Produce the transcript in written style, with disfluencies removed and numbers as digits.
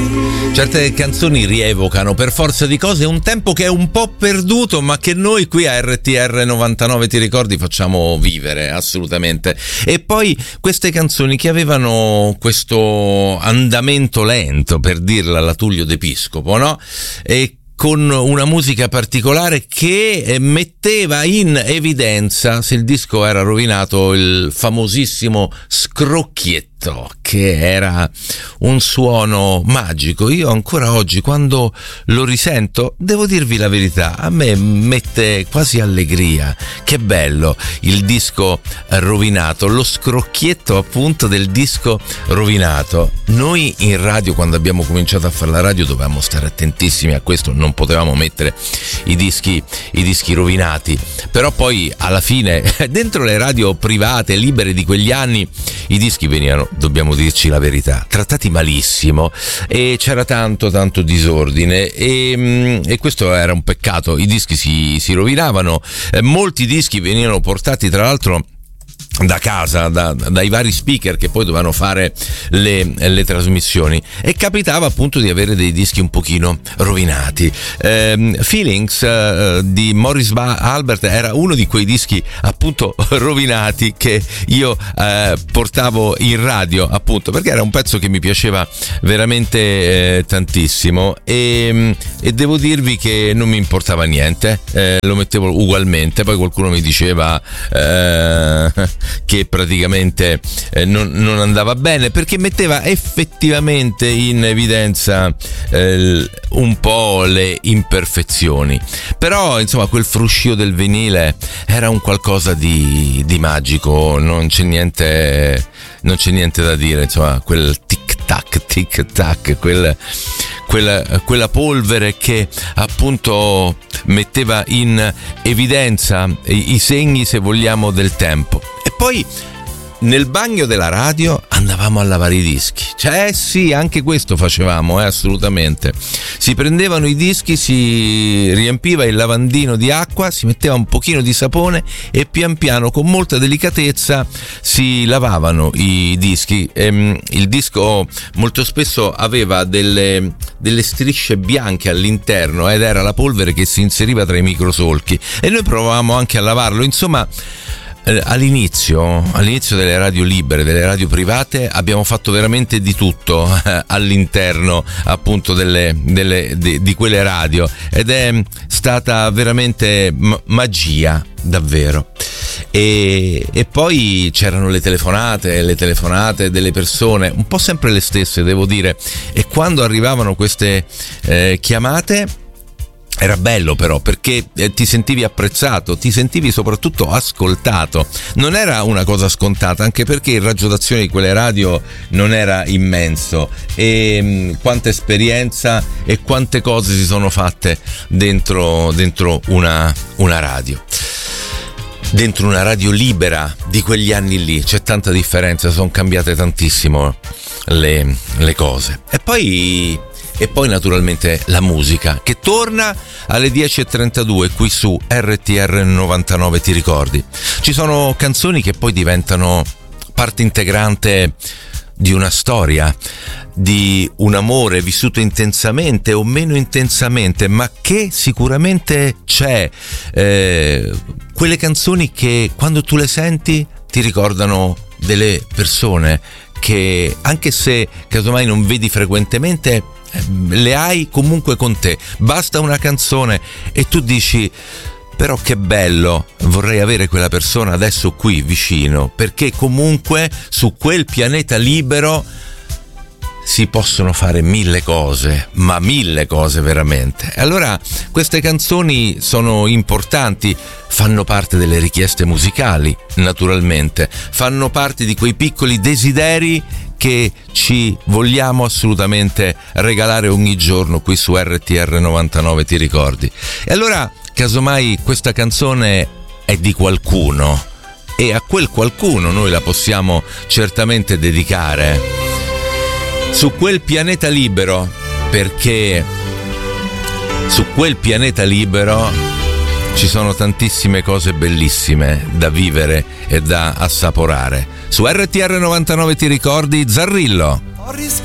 Certe canzoni rievocano per forza di cose un tempo che è un po' perduto, ma che noi qui a RTR 99 ti ricordi facciamo vivere assolutamente. E poi queste canzoni che avevano questo andamento lento, per dirla alla Tullio d'Episcopo, no? E con una musica particolare che metteva in evidenza, se il disco era rovinato, il famosissimo scrocchietto, che era un suono magico. Io ancora oggi, quando lo risento, devo dirvi la verità, a me mette quasi allegria. Che bello il disco rovinato, lo scrocchietto appunto del disco rovinato. Noi in radio, quando abbiamo cominciato a fare la radio, dovevamo stare attentissimi a questo, non potevamo mettere i dischi rovinati, però poi alla fine dentro le radio private libere di quegli anni i dischi venivano, dobbiamo dirci la verità, trattati malissimo e c'era tanto disordine e questo era un peccato. I dischi si rovinavano, molti dischi venivano portati tra l'altro da casa, dai vari speaker che poi dovevano fare le trasmissioni, e capitava appunto di avere dei dischi un pochino rovinati. Feelings di Morris Albert era uno di quei dischi appunto rovinati che io portavo in radio, appunto perché era un pezzo che mi piaceva veramente tantissimo, e devo dirvi che non mi importava niente, lo mettevo ugualmente. Poi qualcuno mi diceva che praticamente non andava bene perché metteva effettivamente in evidenza un po' le imperfezioni, però insomma quel fruscio del vinile era un qualcosa di magico, non c'è niente da dire, insomma quel tic tac, quella polvere che appunto metteva in evidenza i segni, se vogliamo, del tempo. E poi nel bagno della radio andavamo a lavare i dischi, cioè sì, anche questo facevamo, assolutamente. Si prendevano i dischi, si riempiva il lavandino di acqua, si metteva un pochino di sapone e pian piano, con molta delicatezza, si lavavano i dischi. Il disco molto spesso aveva delle strisce bianche all'interno ed era la polvere che si inseriva tra i microsolchi, e noi provavamo anche a lavarlo. Insomma, all'inizio delle radio libere, delle radio private, abbiamo fatto veramente di tutto all'interno appunto di quelle radio, ed è stata veramente magia, davvero. E poi c'erano le telefonate delle persone, un po' sempre le stesse, devo dire, e quando arrivavano queste chiamate era bello, però, perché ti sentivi apprezzato, ti sentivi soprattutto ascoltato. Non era una cosa scontata, anche perché il raggio d'azione di quelle radio non era immenso, e quanta esperienza e quante cose si sono fatte dentro una radio. Dentro una radio libera di quegli anni lì c'è tanta differenza, sono cambiate tantissimo le cose. E poi naturalmente la musica, che torna alle 10.32 qui su RTR 99 ti ricordi. Ci sono canzoni che poi diventano parte integrante di una storia, di un amore vissuto intensamente o meno intensamente, ma che sicuramente c'è. Quelle canzoni che quando tu le senti ti ricordano delle persone che, anche se casomai non vedi frequentemente, le hai comunque con te. Basta una canzone e tu dici: però che bello, vorrei avere quella persona adesso qui vicino, perché comunque su quel pianeta libero si possono fare mille cose, ma mille cose veramente. Allora queste canzoni sono importanti, fanno parte delle richieste musicali, naturalmente, fanno parte di quei piccoli desideri che ci vogliamo assolutamente regalare ogni giorno qui su RTR 99 ti ricordi. E allora, casomai questa canzone è di qualcuno, e a quel qualcuno noi la possiamo certamente dedicare su quel pianeta libero, perché su quel pianeta libero ci sono tantissime cose bellissime da vivere e da assaporare. Su RTR 99 ti ricordi, Zarrillo.